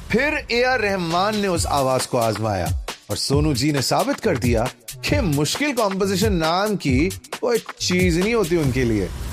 फिर A R Rahman ने उस आवाज को आजमाया और सोनू जी ने साबित कर दिया कि मुश्किल कॉम्पोजिशन नाम की कोई चीज नहीं होती उनके लिए।